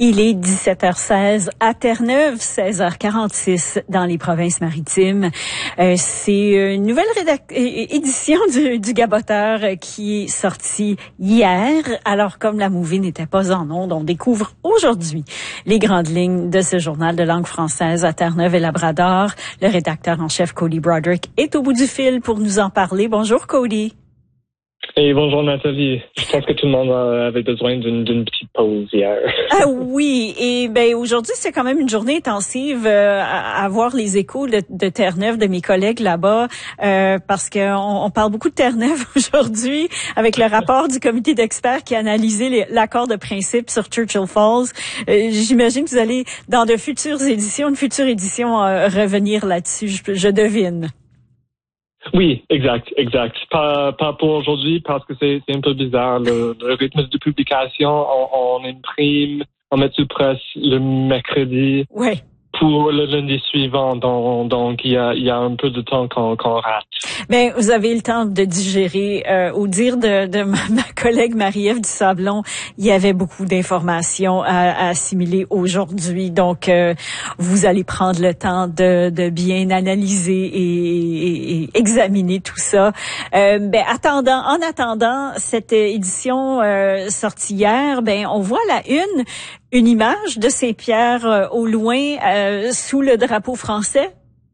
Il est 17h16 à Terre-Neuve, 16h46 dans les provinces maritimes. C'est une nouvelle édition du Gaboteur qui est sortie hier. Alors, comme la movie n'était pas en ondes, on découvre aujourd'hui les grandes lignes de ce journal de langue française à Terre-Neuve et Labrador. Le rédacteur en chef, Cody Broderick, est au bout du fil pour nous en parler. Bonjour, Cody. Et bonjour Nathalie. Je pense que tout le monde avait besoin d'une petite pause hier. Ah oui, et ben aujourd'hui c'est quand même une journée intensive à voir les échos de Terre-Neuve, de mes collègues là-bas, parce qu'on parle beaucoup de Terre-Neuve aujourd'hui avec le rapport du comité d'experts qui a analysé l'accord de principe sur Churchill Falls. J'imagine que vous allez dans une future édition revenir là-dessus, je devine. Oui, exact. Pas pour aujourd'hui parce que c'est un peu bizarre. Le rythme de publication, on imprime, on met sur presse le mercredi. Ouais. Pour le lundi suivant, donc il y a un peu de temps qu'on rate. Ben, vous avez le temps de digérer. Au dire de ma collègue Marie-Ève Dusablon, il y avait beaucoup d'informations à assimiler aujourd'hui. Donc, vous allez prendre le temps de bien analyser et examiner tout ça. En attendant cette édition sortie hier, ben, on voit une image de Saint-Pierre au loin sous le drapeau français.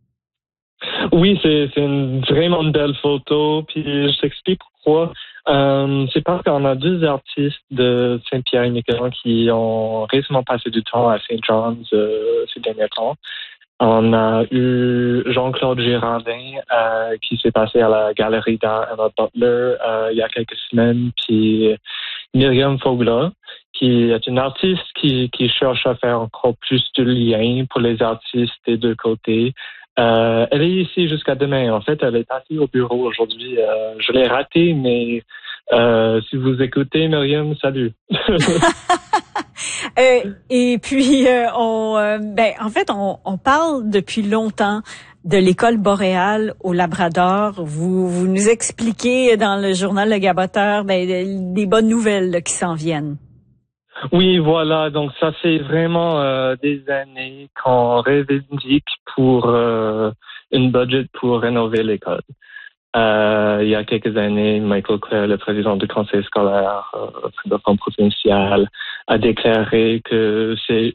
Oui, c'est une vraiment belle photo, puis je t'explique pourquoi. C'est parce qu'on a deux artistes de Saint-Pierre et Miquelon qui ont récemment passé du temps à St. John's ces derniers temps. On a eu Jean-Claude Girardin qui s'est passé à la Galerie d'art Emma Butler il y a quelques semaines, puis Myriam Fogla, qui est une artiste qui cherche à faire encore plus de liens pour les artistes des deux côtés. Elle est ici jusqu'à demain. En fait, elle est assise au bureau aujourd'hui. Je l'ai ratée, mais si vous écoutez, Myriam, salut. Et puis, on parle depuis longtemps de l'école boréale au Labrador. Vous nous expliquez dans le journal Le Gaboteur des bonnes nouvelles là, qui s'en viennent. Oui, voilà. Donc, ça fait vraiment des années qu'on revendique pour une budget pour rénover l'école. Il y a quelques années, Michael Clare, le président du conseil scolaire fédéral provincial, a déclaré que c'est